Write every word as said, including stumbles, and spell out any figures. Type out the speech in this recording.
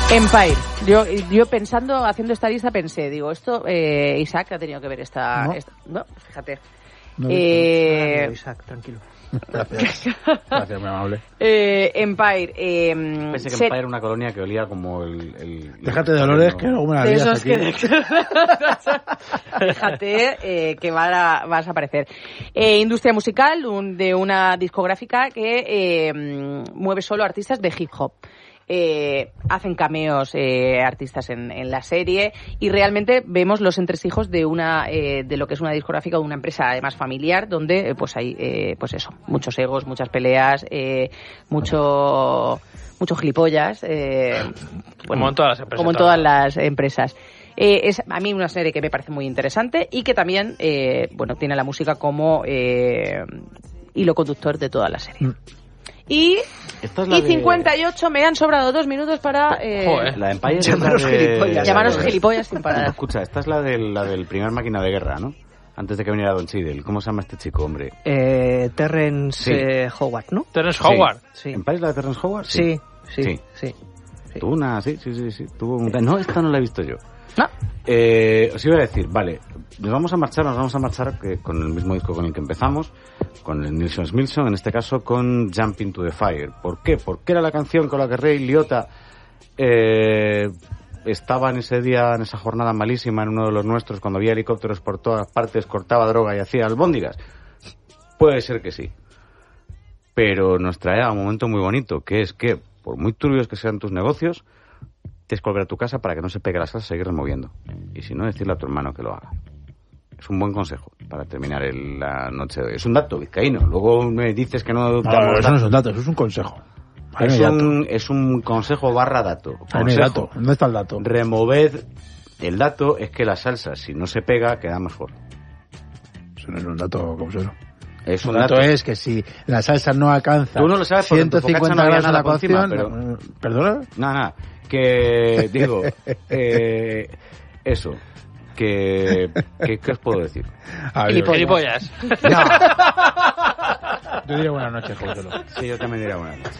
Empire. Yo, yo pensando, haciendo esta lista, pensé, digo, esto, eh, Isaac ha tenido que ver esta... No, esta, no fíjate. No, eh, no, Isaac, tranquilo. Gracias. Gracias, muy amable. Eh, Empire. Eh, Pensé que se... Empire era una colonia que olía como el... el Déjate de olores, que luego me la lías aquí. Que... Fíjate eh, que va a, vas a aparecer. Eh, industria musical un, de una discográfica que eh, mueve solo artistas de hip hop. Eh, hacen cameos eh, artistas en, en la serie y realmente vemos los entresijos de una eh, de lo que es una discográfica o una empresa además familiar donde eh, pues hay eh, pues eso, muchos egos, muchas peleas, eh, mucho mucho gilipollas, eh, bueno, como en todas las empresas. Como en todas las empresas. Eh, es a mí una serie que me parece muy interesante y que también eh, bueno tiene la música como eh, hilo conductor de toda la serie. Mm. Y, y cincuenta y ocho, de... me han sobrado dos minutos para... Eh, Joder, la Empire llamaros de... gilipollas. Llamaros gilipollas sin parar. Escucha, esta es la del, la del primer máquina de guerra, ¿no? Antes de que viniera Don Cheadle. ¿Cómo se llama este chico, hombre? Eh, Terrence sí. eh, Howard, ¿no? Terrence Howard. Sí. ¿Empire es la de Terrence Howard? Sí, sí, sí. sí, sí. Tuvo una... Sí, sí, sí. sí. Tuvo un... No, esta no la he visto yo. No. Eh, os iba a decir, vale, nos vamos a marchar, nos vamos a marchar que, con el mismo disco con el que empezamos, con el Nilsson Smilson, en este caso con Jump Into the Fire. ¿Por qué? Porque era la canción con la que Ray Liotta eh, estaba en ese día, en esa jornada malísima, en uno de los nuestros, cuando había helicópteros por todas partes, cortaba droga y hacía albóndigas. Puede ser que sí. Pero nos trae a un momento muy bonito, que es que, por muy turbios que sean tus negocios, tienes que volver a tu casa para que no se pegue la salsa y seguir removiendo. Y si no, decirle a tu hermano que lo haga. Es un buen consejo para terminar el, la noche de hoy. Es un dato vizcaíno. Luego me dices que no... No, no eso no es un dato, eso es un consejo. Es un, es un consejo barra dato. Consejo. Dato. ¿Dónde está el dato? Removed. El dato es que la salsa, si no se pega, queda mejor. Eso no es un dato, ¿cómo se llama? Es un el dato, dato es que si la salsa no alcanza Tú no lo sabes ciento cincuenta no grados a la cocción... Encima, pero... ¿Perdona? Nada, nada. Que, digo, eh, eso, que, que, ¿qué os puedo decir? Gilipollas. No. Yo diría buenas noches, José. Sí, yo también diría buenas noches.